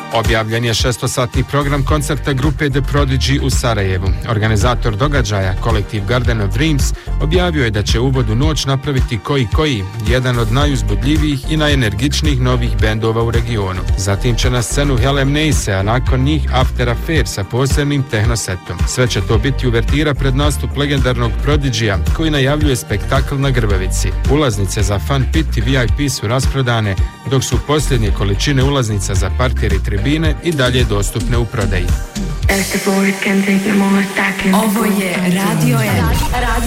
Objavljen je 6-satni program koncerta grupe The Prodigy u Sarajevu. Organizator događaja, kolektiv Garden of Dreams, objavio je da će uvod u noć napraviti Koji, jedan od najuzbudljivijih i najenergičnijih novih bendova u regionu. Zatim će na scenu Helem Neise, a nakon njih After Affair sa posebnim tehnosetom. Sve će to biti uvertira pred nastup legendarnog Prodigyja, koji najavljuje spektakl na Grbavici. Ulaznice za Fun Pit i VIP su rasprodane, dok su posljednje količine ulaznica za partir i tribine i dalje dostupne u prodaji. Ovo je Radio M.